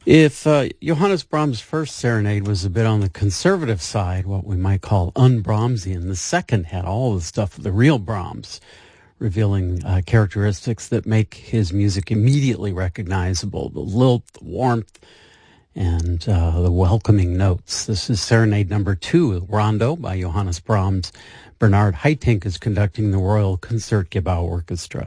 If Johannes Brahms' first serenade was a bit on the conservative side, what we might call un-Brahmsian, the second had all the stuff of the real Brahms, revealing characteristics that make his music immediately recognizable, the lilt, the warmth, and the welcoming notes. This is Serenade number 2, Rondo by Johannes Brahms. Bernard Haitink is conducting the Royal Concertgebouw Orchestra.